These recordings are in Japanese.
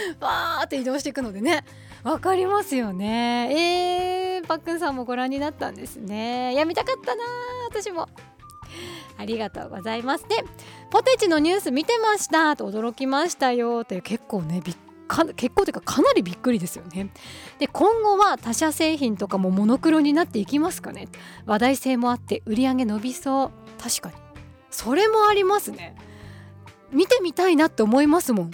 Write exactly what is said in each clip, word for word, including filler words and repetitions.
わーって移動していくのでね、わかりますよね。えー、パックンさんもご覧になったんですね。いや見たかったな私も。ありがとうございます。でポテチのニュース見てましたと驚きましたよって結構ねびっか結構というかかなりびっくりですよね。で今後は他社製品とかもモノクロになっていきますかね。話題性もあって売り上げ伸びそう。確かにそれもありますね。見てみたいなって思いますもん。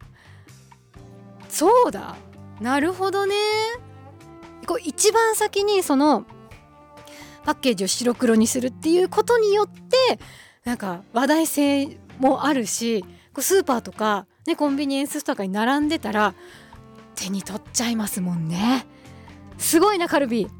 そうだなるほどね。こう一番先にそのパッケージを白黒にするっていうことによってなんか話題性もあるし、こうスーパーとか、ね、コンビニエンスストアとかに並んでたら手に取っちゃいますもんね。すごいなカルビー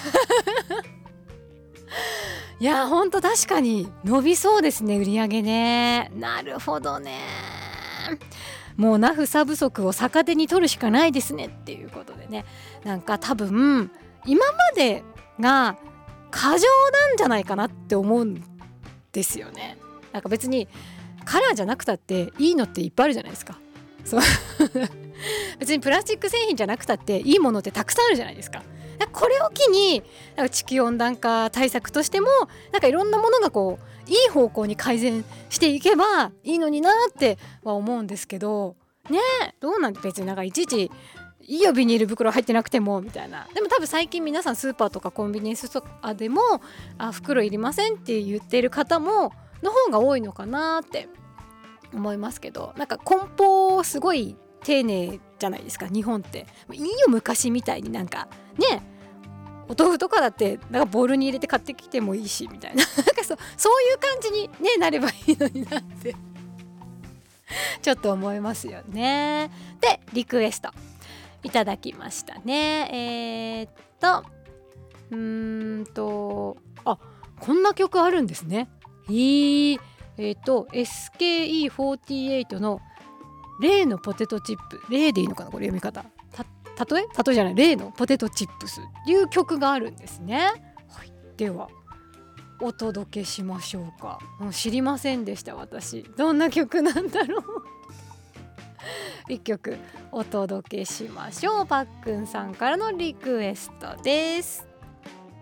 いやほんと確かに伸びそうですね売り上げね。なるほどね。もうナフサ不足を逆手に取るしかないですねっていうことでね、なんか多分今までが過剰なんじゃないかなって思うんですよね。なんか別にカラーじゃなくたっていいのっていっぱいあるじゃないですか。そう別にプラスチック製品じゃなくたっていいものってたくさんあるじゃないですか。これを機になんか地球温暖化対策としてもなんかいろんなものがこういい方向に改善していけばいいのになっては思うんですけどね。えどうなんて別になんかいちいちいいよビニール袋入ってなくてもみたいな。でも多分最近皆さんスーパーとかコンビニエンスストアでもあ袋いりませんって言ってる方もの方が多いのかなって思いますけど、なんか梱包すごい丁寧じゃないですか日本って。いいよ昔みたいになんかねお豆腐とかだってなんかボウルに入れて買ってきてもいいしみたいななんか そ, そういう感じに、ね、なればいいのになってちょっと思いますよね。でリクエストいただきましたね。えー、っとうーんとあこんな曲あるんですね。えー、えー、っと エスケーイーフォーティーエイト の例のポテトチップ、例でいいのかなこれ読み方、た例え例えじゃない例のポテトチップスっていう曲があるんですね。はい、ではお届けしましょうか。もう知りませんでした私。どんな曲なんだろう一曲お届けしましょう。パックンさんからのリクエストです。